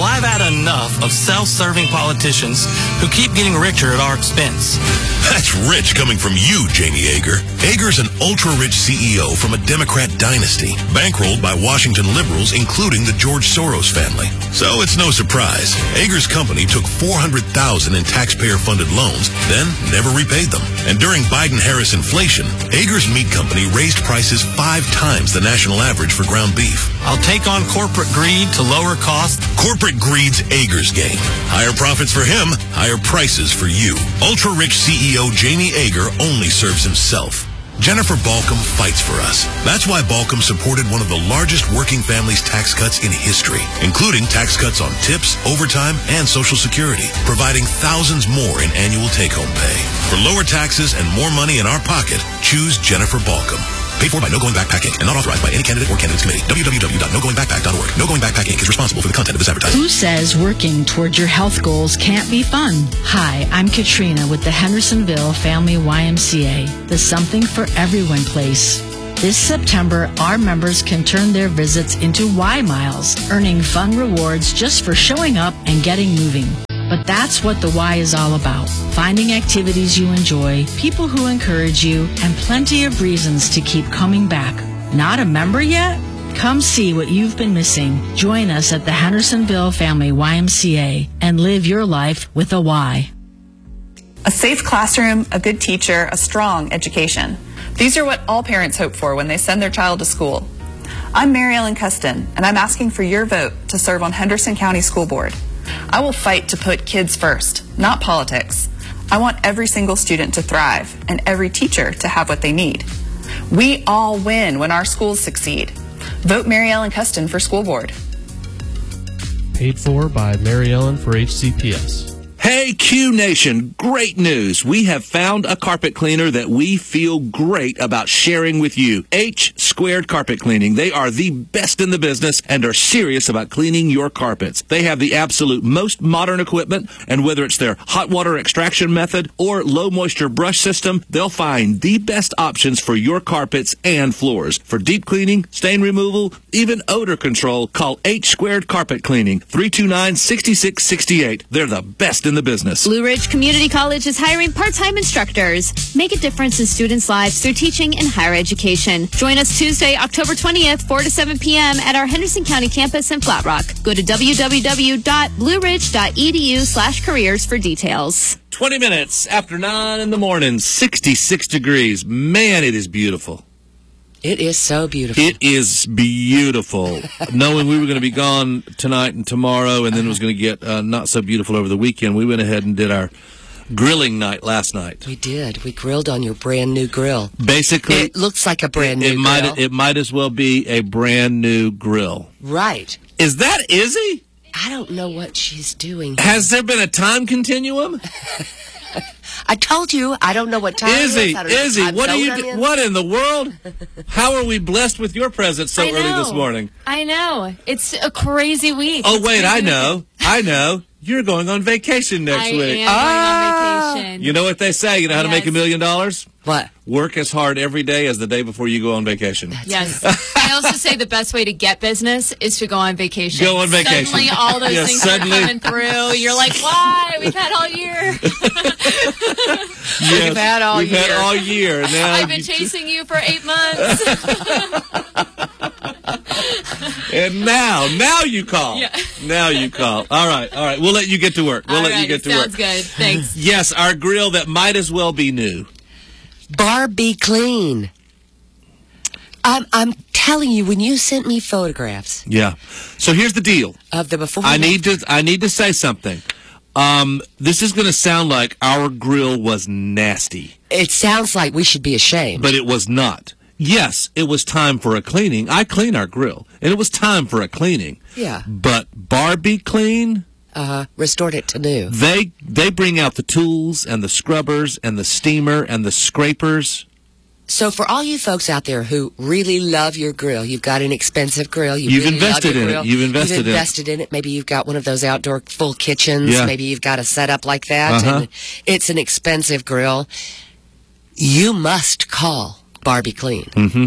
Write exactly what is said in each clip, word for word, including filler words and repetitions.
I've had enough of self-serving politicians who keep getting richer at our expense. That's rich coming from you, Jamie Yeager. Yeager's an ultra-rich C E O from a Democrat dynasty, bankrolled by Washington liberals, including the George Soros family. So it's no surprise. Yeager's company took four hundred thousand dollars in taxpayer-funded loans, then never repaid them. And during Biden-Harris inflation, Yeager's meat company raised prices five times the national average for ground beef. I'll take on corporate greed to lower costs. Corporate greed's Yeager's game. Higher profits for him, higher prices for you. Ultra-rich C E O Jamie Yeager only serves himself. Jennifer Balcom fights for us. That's why Balcom supported one of the largest working families tax cuts in history, including tax cuts on tips, overtime, and Social Security, providing thousands more in annual take-home pay. For lower taxes and more money in our pocket, choose Jennifer Balcom. Paid for by No Going Backpack Incorporated and not authorized by any candidate or candidates committee. w w w dot no going backpack dot org. No Going Backpack Incorporated is responsible for the content of this advertising. Who says working toward your health goals can't be fun? Hi, I'm Katrina with the Hendersonville Family Y M C A, the Something for Everyone place. This September, our members can turn their visits into Y Miles, earning fun rewards just for showing up and getting moving. But that's what the Y is all about. Finding activities you enjoy, people who encourage you, and plenty of reasons to keep coming back. Not a member yet? Come see what you've been missing. Join us at the Hendersonville Family Y M C A and live your life with a Y. A safe classroom, a good teacher, a strong education. These are what all parents hope for when they send their child to school. I'm Mary Ellen Custon, and I'm asking for your vote to serve on Henderson County School Board. I will fight to put kids first, not politics. I want every single student to thrive and every teacher to have what they need. We all win when our schools succeed. Vote Mary Ellen Custon for school board. Paid for by Mary Ellen for H C P S. Hey, Q Nation, great news. We have found a carpet cleaner that we feel great about sharing with you. H Squared Carpet Cleaning. They are the best in the business and are serious about cleaning your carpets. They have the absolute most modern equipment, and whether it's their hot water extraction method or low moisture brush system, they'll find the best options for your carpets and floors. For deep cleaning, stain removal, even odor control, call H Squared Carpet Cleaning, three two nine, six six six eight. They're the best in the business. Blue Ridge Community College is hiring part-time instructors. Make a difference in students' lives through teaching and higher education. Join us Tuesday, October twentieth, four to seven p.m. at our Henderson County campus in Flat Rock. Go to w w w dot blue ridge dot e d u slash careers for details. twenty minutes after nine in the morning, sixty-six degrees. Man, it is beautiful. It is so beautiful. It is beautiful. Knowing we were going to be gone tonight and tomorrow, and then it was going to get uh, not so beautiful over the weekend, we went ahead and did our grilling night last night. We did. We grilled on your brand new grill. Basically, it looks like a brand new it, it grill. Might, it might as well be a brand new grill. Right. Is that Izzy? I don't know what she's doing. Has there been a time continuum? I told you, I don't know what time Izzy, it is. Izzy, what are you? Do, what in the world? How are we blessed with your presence so early this morning? I know. It's a crazy week. Oh, it's wait, I know. I know. You're going on vacation next I week. am ah! going on vacation. You know what they say? You know how yes. to make a million dollars? What? Work as hard every day as the day before you go on vacation. Yes. I also say the best way to get business is to go on vacation. Go on vacation. Suddenly all those yes, things suddenly. are coming through. You're like, why? We've had all year. yes, we've had all we've year. We've had all year. Now I've been chasing you for eight months. And now, now you call. Yeah. Now you call. All right, all right. We'll let you get to work. We'll all let right, you get to sounds work. Sounds good. Thanks. Yes, our grill that might as well be new. Barbie Clean. I'm I'm telling you, when you sent me photographs. Yeah. So here's the deal. Of the before. I need to I need to say something. Um, this is going to sound like our grill was nasty. It sounds like we should be ashamed. But it was not. Yes, it was time for a cleaning. I clean our grill, and it was time for a cleaning. Yeah. But Barbie Clean, uh, restored it to new. They they bring out the tools and the scrubbers and the steamer and the scrapers. So for all you folks out there who really love your grill, you've got an expensive grill. You you've really invested love your in grill. it. You've invested, you've invested in, in it. Maybe you've got one of those outdoor full kitchens. Yeah. Maybe you've got a setup like that. Uh-huh. And it's an expensive grill. You must call Barbie Clean. Mm-hmm.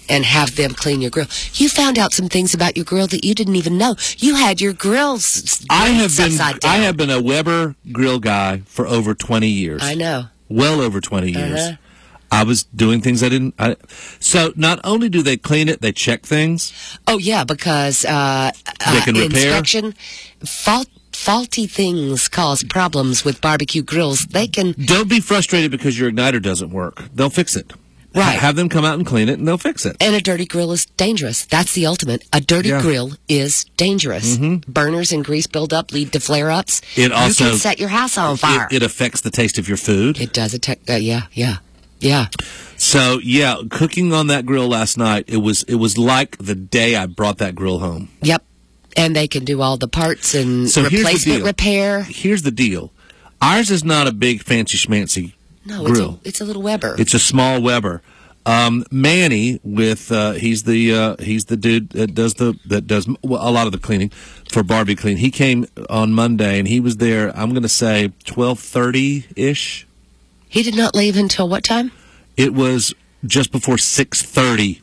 and have them clean your grill. You found out some things about your grill that you didn't even know. You had your grills I have been upside down. I have been a Weber grill guy for over twenty years. I know. Well over twenty years. Uh-huh. I was doing things I didn't. I, so not only do they clean it, they check things. Oh yeah, because uh, They can uh, repair. inspection, fault, faulty things cause problems with barbecue grills. They can. Don't be frustrated because your igniter doesn't work. They'll fix it. Right. Have them come out and clean it, and they'll fix it. And a dirty grill is dangerous. That's the ultimate. A dirty Yeah. grill is dangerous. Mm-hmm. Burners and grease buildup lead to flare-ups. It also you can set your house on fire. It, it affects the taste of your food. It does. It uh, yeah, yeah, yeah. So yeah, cooking on that grill last night, it was it was like the day I brought that grill home. Yep. And they can do all the parts and So here's the replacement deal. repair. Here's the deal: ours is not a big fancy schmancy No, grill. it's a, it's a little Weber. It's a small Weber. Um, Manny, with uh, he's the uh, he's the dude that does the that does well, a lot of the cleaning for Barbie Clean. He came on Monday and he was there. I'm going to say twelve thirty ish. He did not leave until what time? It was just before six thirty.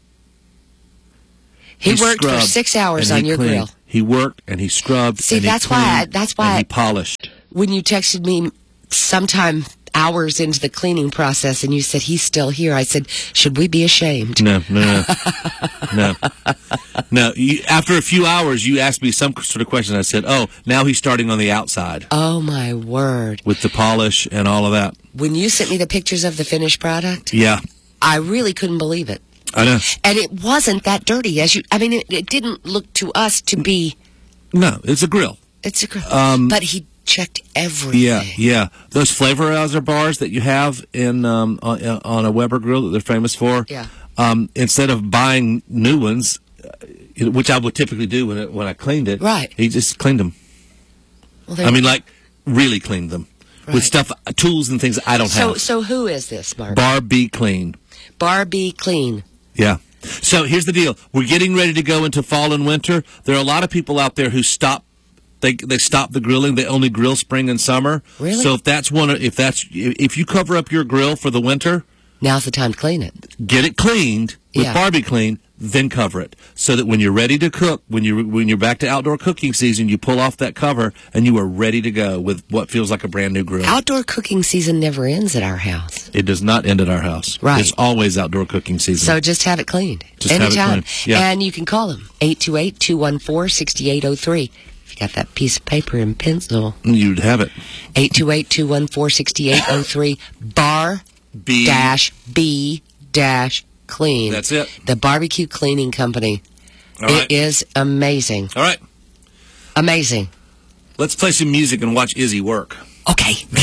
He, worked for six hours on your grill. He worked and he scrubbed. See, and he that's why I- cleaned, that's why and I- he polished. When you texted me sometime hours into the cleaning process and you said he's still here, I said, should we be ashamed? No, no, no, no, no. You, after a few hours, you asked me some sort of question. I said, "Oh, now he's starting on the outside Oh my word! with the polish and all of that." When you sent me the pictures of the finished product, Yeah, I really couldn't believe it. I know. And it wasn't that dirty as you. I mean, it, it didn't look to us to be. No, it's a grill. It's a grill, Um, but he checked everything. Yeah, yeah. Those flavorizer bars that you have in um, on, on a Weber grill that they're famous for. Yeah. Um, instead of buying new ones, uh, which I would typically do when it, when I cleaned it, Right. He just cleaned them. Well, there- I mean, like really cleaned them Right. with stuff, tools and things I don't So, have. so who is this, Mark? Barbie Clean. Barbie Clean. Yeah. So here's the deal. We're getting ready to go into fall and winter. There are a lot of people out there who stop. They they stop the grilling. They only grill spring and summer. Really? So if that's one, of- if that's if you cover up your grill for the winter, Now's the time to clean it. get it cleaned with Yeah. Barbie Clean, then cover it, so that when you're ready to cook, when you when you're back to outdoor cooking season, you pull off that cover and you are ready to go with what feels like a brand new grill. Outdoor cooking season never ends at our house. It does not end at our house. Right. It's always outdoor cooking season. So just have it cleaned. Just have it anytime. cleaned. Yeah. And you can call them, eight two eight, two one four, six eight zero three. If you got that piece of paper and pencil, You'd have it. eight two eight, two one four, six eight zero three. Bar B dash B dash clean. That's it. The Barbecue Cleaning Company. All right. It is amazing. All right. Amazing. Let's play some music and watch Izzy work. Okay.